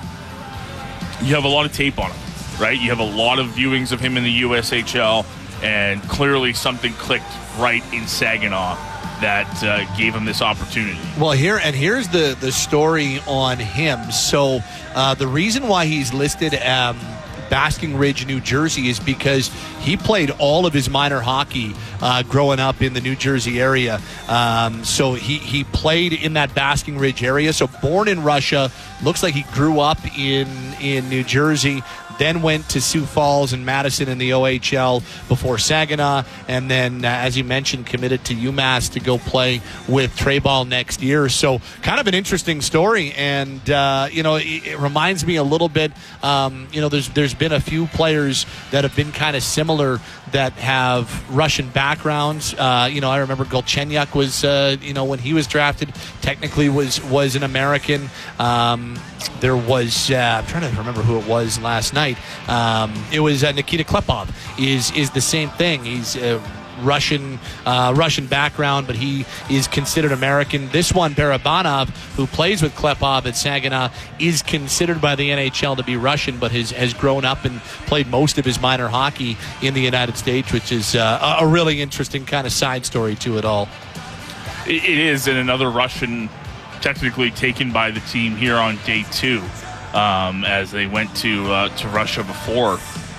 you have a lot of tape on him, right? You have a lot of viewings of him in the U S H L, and clearly something clicked right in Saginaw that uh, gave him this opportunity. Well, here and here's the, the story on him. So uh, the reason why he's listed um, Basking Ridge, New Jersey, is because he played all of his minor hockey uh, growing up in the New Jersey area. Um, so he, he played in that Basking Ridge area. So born in Russia, looks like he grew up in, in New Jersey, then went to Sioux Falls and Madison in the O H L before Saginaw, and then, uh, as you mentioned, committed to UMass to go play with Treball next year. So kind of an interesting story, and, uh, you know, it, it reminds me a little bit, um, you know, there's there's been a few players that have been kind of similar that have Russian backgrounds. Uh, you know, I remember Golchenyuk was, uh, you know, when he was drafted, technically was, was an American. Um, there was, uh, I'm trying to remember who it was last night. Um, it was uh, Nikita Klepov is is the same thing. He's uh, Russian uh, Russian background, but he is considered American. This one, Barabanov, who plays with Klepov at Saginaw, is considered by the N H L to be Russian, but has, has grown up and played most of his minor hockey in the United States, which is uh, a really interesting kind of side story to it all. It is, and another Russian technically taken by the team here on day two, um, as they went to uh, to Russia before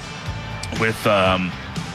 with um,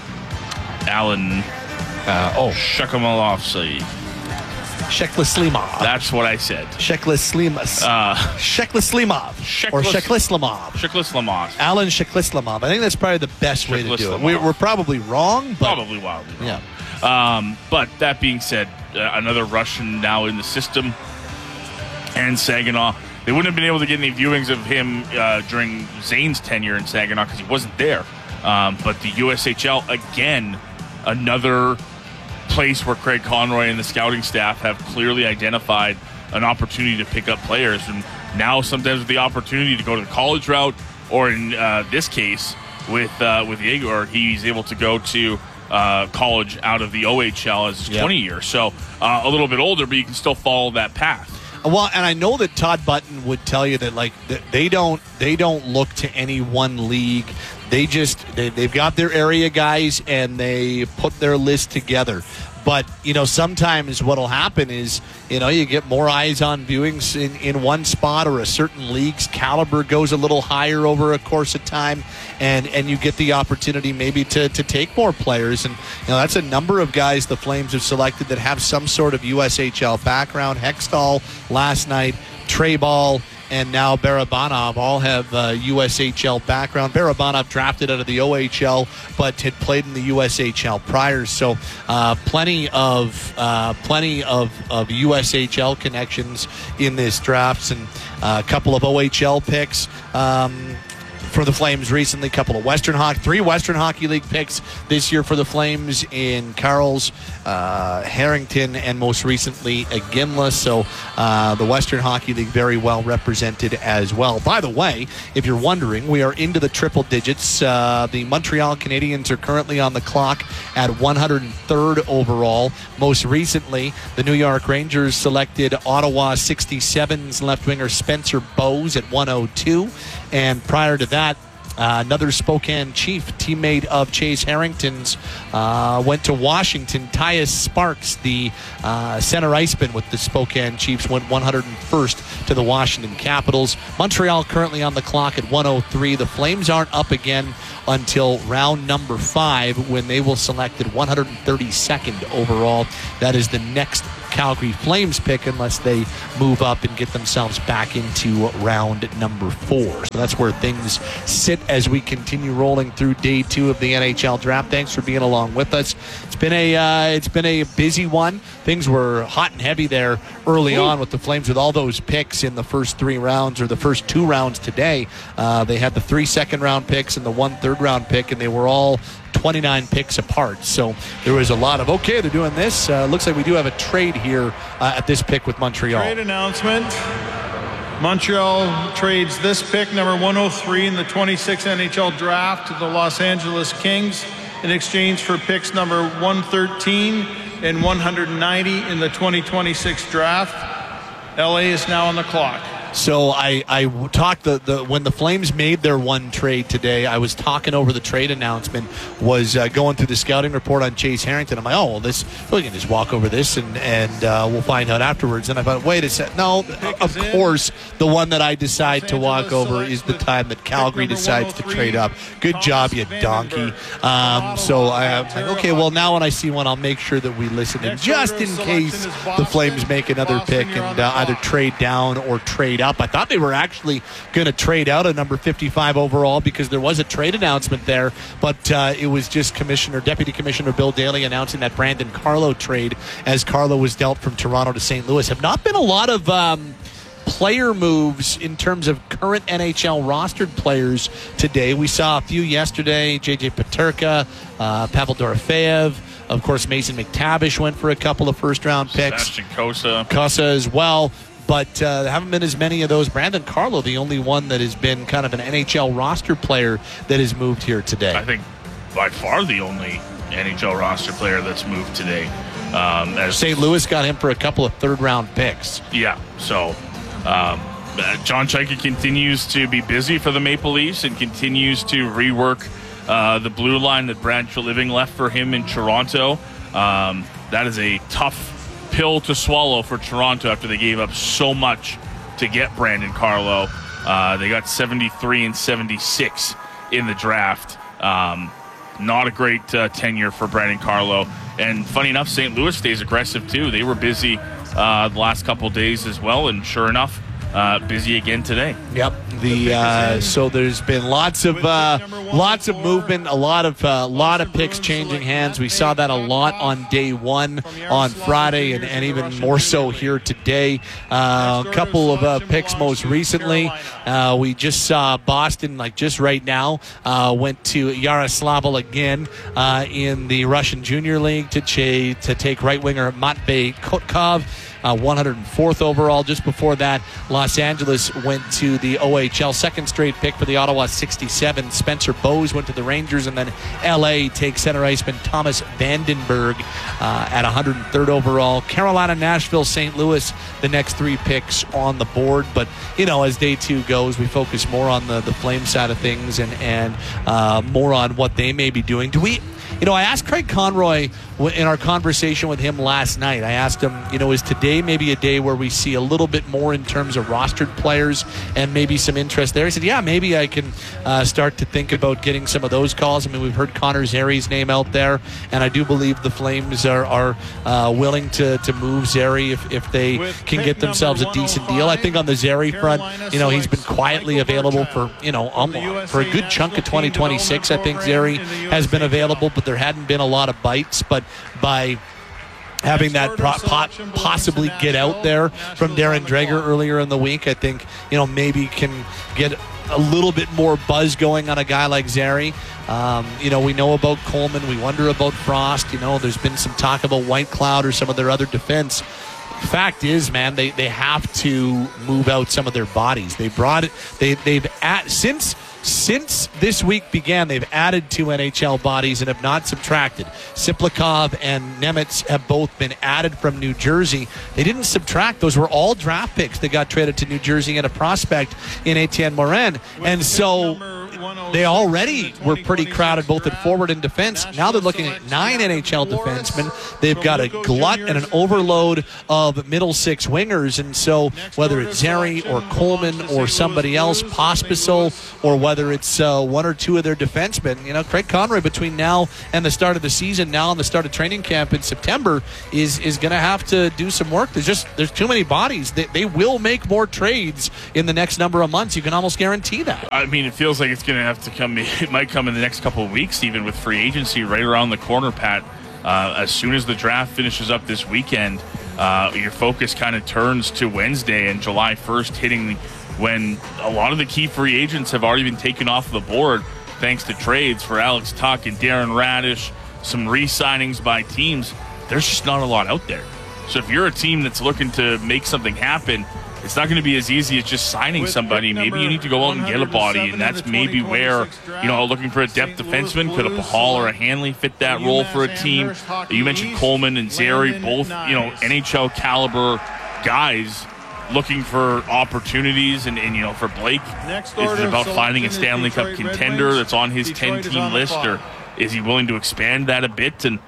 Alan uh, oh Shekamalovsky. Sheklislimov. That's what I said. Sheklislimov. Uh, Sheklislimov. Sheklis- or Sheklislimov. Sheklislimov. Alan Sheklislimov. I think that's probably the best way to do it. We're, we're probably wrong. But probably wildly wrong. Yeah. Um, but that being said, uh, another Russian now in the system. And Saginaw, they wouldn't have been able to get any viewings of him uh, during Zane's tenure in Saginaw because he wasn't there. Um, but the U S H L, again, another place where Craig Conroy and the scouting staff have clearly identified an opportunity to pick up players. And now sometimes with the opportunity to go to the college route, or in uh, this case with uh, with Igor, he's able to go to uh, college out of the O H L as his yep. twenty year. So uh, a little bit older, but you can still follow that path. Well, and I know that Todd Button would tell you that, like, they don't they don't look to any one league. They just they, they've got their area guys and they put their list together. But, you know, sometimes what will happen is, you know, you get more eyes on viewings in, in one spot, or a certain league's caliber goes a little higher over a course of time, and, and you get the opportunity maybe to, to take more players. And, you know, that's a number of guys the Flames have selected that have some sort of U S H L background. Hextall last night, Trey Ball, and now Barabanov all have uh, U S H L background. Barabanov drafted out of the O H L, but had played in the U S H L prior. So uh, plenty of uh, plenty of, of U S H L connections in this draft, and uh, a couple of O H L picks. Um, For the Flames recently, a couple of Western Hockey, three Western Hockey League picks this year for the Flames in Carles, uh, Harrington, and most recently Iginla. So uh, the Western Hockey League very well represented as well. By the way, if you're wondering, we are into the triple digits. Uh, the Montreal Canadiens are currently on the clock at one hundred third overall. Most recently, the New York Rangers selected Ottawa sixty-sevens left winger Spencer Bowes at one oh two. And prior to that, uh, another Spokane Chief, teammate of Chase Harrington's, uh, went to Washington. Tyus Sparks, the uh, center iceman with the Spokane Chiefs, went one hundred first to the Washington Capitals. Montreal currently on the clock at one oh three. The Flames aren't up again until round number five, when they will select at one hundred thirty-second overall. That is the next Calgary Flames pick, unless they move up and get themselves back into round number four. So that's where things sit as we continue rolling through day two of the N H L draft. Thanks for being along with us. It's been a uh, it's been a busy one. Things were hot and heavy there early Ooh. on with the Flames, with all those picks in the first three rounds, or the first two rounds today. Uh, they had the three second round picks and the one third round pick, and they were all twenty-nine picks apart. So there was a lot of, okay, they're doing this. Uh, looks like we do have a trade here uh, at this pick with Montreal. Trade announcement. Montreal trades this pick, number one oh three in the twenty-six N H L draft, to the Los Angeles Kings in exchange for picks number one thirteen and one ninety in the twenty twenty-six draft. L A is now on the clock. So I, I talked the, the when the Flames made their one trade today, I was talking over the trade announcement, was uh, going through the scouting report on Chase Harrington. I'm like, oh, well, this we can just walk over this and and uh, we'll find out afterwards. And I thought, wait a second, no, of course, the one that I decide to walk over is the time that Calgary decides to trade up. Good job, you donkey. Um, so I'm like, okay, well, now when I see one, I'll make sure that we listen in, just in case the Flames make another pick and uh, either trade down or trade up. I thought they were actually going to trade out a number fifty-five overall, because there was a trade announcement there, but uh, it was just Commissioner, Deputy Commissioner Bill Daly announcing that Brandon Carlo trade, as Carlo was dealt from Toronto to Saint Louis. Have not been a lot of um, player moves in terms of current N H L rostered players today. We saw a few yesterday, J J Peterka, uh, Pavel Dorofeyev. Of course, Mason McTavish went for a couple of first-round picks. Sebastian Kosa. Kosa as well. But uh, there haven't been as many of those. Brandon Carlo, the only one that has been kind of an N H L roster player that has moved here today. I think by far the only N H L roster player that's moved today. Um, as Saint Louis got him for a couple of third-round picks. Yeah, so um, John Chayka continues to be busy for the Maple Leafs and continues to rework uh, the blue line that Brad Treliving left for him in Toronto. Um, that is a tough pill to swallow for Toronto after they gave up so much to get Brandon Carlo. Uh, they got seventy-three and seventy-six in the draft. Um, not a great uh, tenure for Brandon Carlo. And funny enough, Saint Louis stays aggressive too. They were busy uh, the last couple days as well, and sure enough, uh, busy again today. Yep. The uh, so there's been lots of uh, lots of movement, a lot of uh, lot of picks changing hands. We saw that a lot on day one on Friday, and, and even more so here today. Uh, a couple of uh, picks most recently. Uh, we just saw Boston, like just right now, uh, went to Yaroslavl again uh, in the Russian Junior League to ch- to take right winger Matvey Kotkov. uh, one hundred fourth overall. Just before that, Los Angeles went to the O H L. Second straight pick for the Ottawa sixty-seven. Spencer Bowes went to the Rangers, and then L A takes center iceman Thomas Vandenberg uh, at one hundred third overall. Carolina, Nashville, Saint Louis, the next three picks on the board. But, you know, as day two goes, we focus more on the, the Flame side of things and, and uh, more on what they may be doing. Do we... You know, I asked Craig Conroy in our conversation with him last night, I asked him, you know, is today maybe a day where we see a little bit more in terms of rostered players and maybe some interest there? He said, yeah, maybe I can uh, start to think about getting some of those calls. I mean, we've heard Connor Zeri's name out there, and I do believe the Flames are, are uh, willing to, to move Zeri if, if they With can get themselves a decent deal. I think on the Zeri front, you know, he's been quietly available for, you know, um, for a good chunk of twenty twenty-six. I think Zeri has been available, but there hadn't been a lot of bites. But by having that pro- pot possibly get out there from Darren Dreger earlier in the week, I think, you know, maybe can get a little bit more buzz going on a guy like Zeri. Um, you know, we know about Coleman. We wonder about Frost. You know, there's been some talk about White Cloud or some of their other defense. Fact is, man, they, they have to move out some of their bodies. They brought it. They they've at since. Since this week began, they've added two N H L bodies and have not subtracted. Siplikov and Nemitz have both been added from New Jersey. They didn't subtract. Those were all draft picks that got traded to New Jersey and a prospect in Etienne Morin. And so they already were pretty crowded both at forward and defense. Now they're looking at nine N H L defensemen. They've got a glut and an overload of middle six wingers. And so whether it's Zeri or Coleman or somebody else, Pospisil, or whether it's uh, one or two of their defensemen, you know, Craig Conroy between now and the start of the season, now and the start of training camp in September, is is going to have to do some work. There's just there's too many bodies. They, they will make more trades in the next number of months. You can almost guarantee that. I mean, it feels like it's going to have to come. It might come in the next couple of weeks, even with free agency right around the corner, Pat. Uh, as soon as the draft finishes up this weekend, uh, your focus kind of turns to Wednesday and July first hitting, when a lot of the key free agents have already been taken off the board thanks to trades for Alex Tuch and Darren Radish, some re-signings by teams. There's just not a lot out there. So if you're a team that's looking to make something happen, it's not going to be as easy as just signing somebody. Maybe you need to go out and get a body, and that's maybe where, you know, looking for a depth defenseman, could a Hall or a Hanley fit that role for a team? You mentioned Coleman and Zeri, both, you know, N H L caliber guys looking for opportunities, and, and you know, for Blake, is it about finding a Stanley Cup contender that's on his ten-team list, or is he willing to expand that a bit? And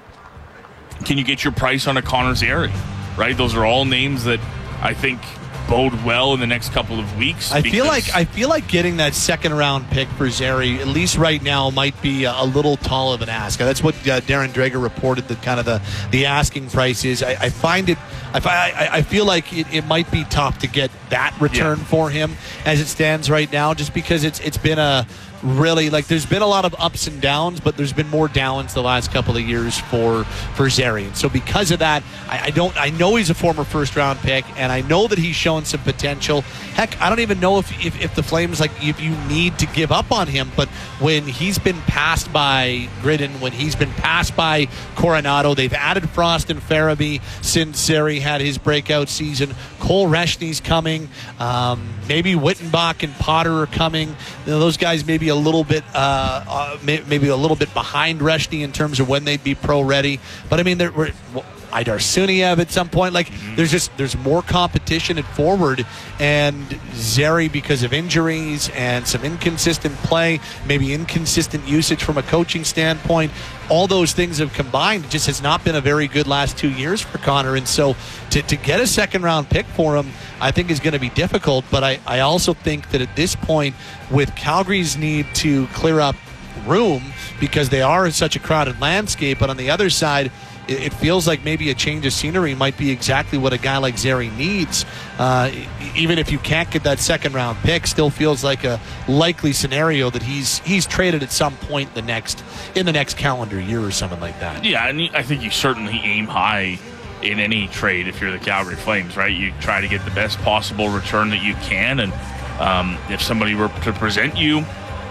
can you get your price on a Connor Zeri, right? Those are all names that I think bode well in the next couple of weeks. I feel like I feel like getting that second round pick for Zeri, at least right now, might be a, a little tall of an ask. That's what uh, Darren Dreger reported that kind of the, the asking price is. I, I find it. I, I, I feel like it, it might be tough to get that return yeah. for him as it stands right now, just because it's it's been a really, like, there's been a lot of ups and downs, but there's been more downs the last couple of years for for Zeri. And so because of that, I, I don't I know he's a former first round pick, and I know that he's shown some potential. Heck, I don't even know if if, if the Flames, like, if you need to give up on him, but when he's been passed by Gridden, when he's been passed by Coronado, they've added Frost and Farabee since Zeri had his breakout season. Cole Reshny's coming. Um, maybe Wittenbach and Potter are coming. You know, those guys maybe a little bit uh, uh, may, maybe a little bit behind Reshny in terms of when they'd be pro ready. But I mean, there were well, Idar Suniev at some point. Like, mm-hmm. there's just there's more competition at forward, and Zeri, because of injuries and some inconsistent play, maybe inconsistent usage from a coaching standpoint, all those things have combined. It just has not been a very good last two years for Connor. And so to, to get a second round pick for him, I think is going to be difficult. But I, I also think that at this point, with Calgary's need to clear up room because they are in such a crowded landscape, but on the other side, it, it feels like maybe a change of scenery might be exactly what a guy like Zeri needs. Uh, even if you can't get that second round pick, still feels like a likely scenario that he's he's traded at some point in the next in the next calendar year or something like that. Yeah, and I think you certainly aim high in any trade if you're the Calgary Flames, right? You try to get the best possible return that you can, and um, if somebody were to present you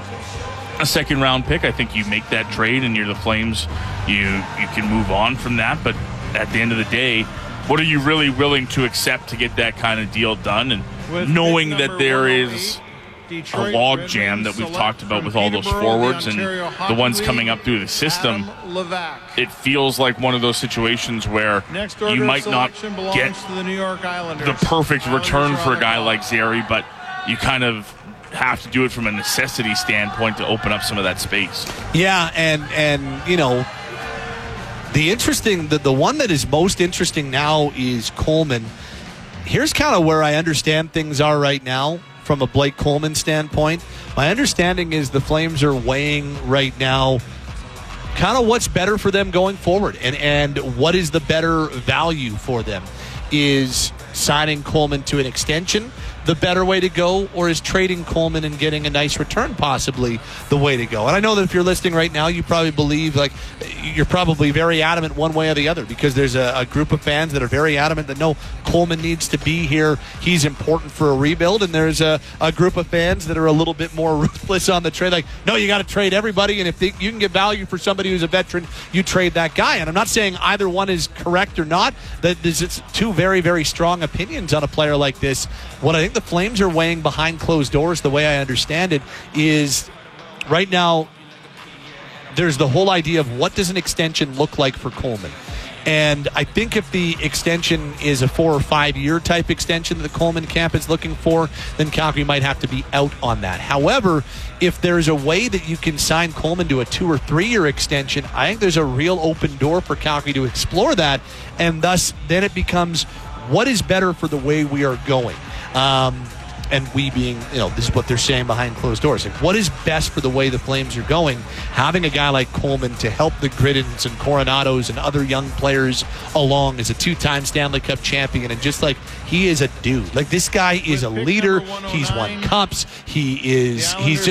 a second round pick, I think you make that trade and you're the Flames, you you can move on from that. But at the end of the day, what are you really willing to accept to get that kind of deal done? And With knowing pick that number there one oh is eight, a Detroit log Red jam Wings that we've select talked about from with all those Peterborough, forwards the and Ontario the Hockey ones League, coming up through the system, Adam Levac. it feels like one of those situations where Next order you of might not selection belongs get to the New York Islanders. the perfect Islanders return are for on a the guy clock. like Zary, but you kind of have to do it from a necessity standpoint to open up some of that space. Yeah, and and you know, the interesting, the, the one that is most interesting now is Coleman. Here's kind of where I understand things are right now from a Blake Coleman standpoint. My understanding is the Flames are weighing right now kind of what's better for them going forward and, and what is the better value for them. Is signing Coleman to an extension the better way to go, or is trading Coleman and getting a nice return possibly the way to go? And I know that if you're listening right now, you probably believe, like, you're probably very adamant one way or the other, because there's a, a group of fans that are very adamant that no, Coleman needs to be here. He's important for a rebuild. And there's a, a group of fans that are a little bit more ruthless on the trade. Like, no, you got to trade everybody. And if they, you can get value for somebody who's a veteran, you trade that guy. And I'm not saying either one is correct or not. That there's it's two very, very strong opinions on a player like this. What I think the Flames are weighing behind closed doors, the way I understand it, is right now there's the whole idea of what does an extension look like for Coleman. And I think if the extension is a four or five year type extension that the Coleman camp is looking for, then Calgary might have to be out on that. However, if there's a way that you can sign Coleman to a two or three year extension, I think there's a real open door for Calgary to explore that. And thus, then it becomes what is better for the way we are going. Um, and we being, you know, this is what they're saying behind closed doors. Like, what is best for the way the Flames are going? Having a guy like Coleman to help the Griddens and Coronados and other young players along as a two-time Stanley Cup champion, and just like, he is a dude. Like, this guy is a leader. He's won cups. He is, he's just